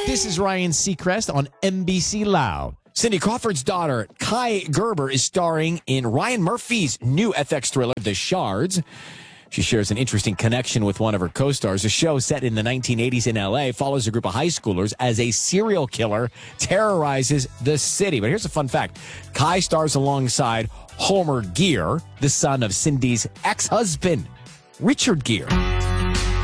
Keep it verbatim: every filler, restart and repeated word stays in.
This is Ryan Seacrest on N B C Loud. Cindy Crawford's daughter, Kai Gerber, is starring in Ryan Murphy's new F X thriller, The Shards. She shares an interesting connection with one of her co-stars. The show, set in the nineteen eighties in L A, follows a group of high schoolers as a serial killer terrorizes the city. But here's a fun fact. Kai stars alongside Homer Gere, the son of Cindy's ex-husband, Richard Gere.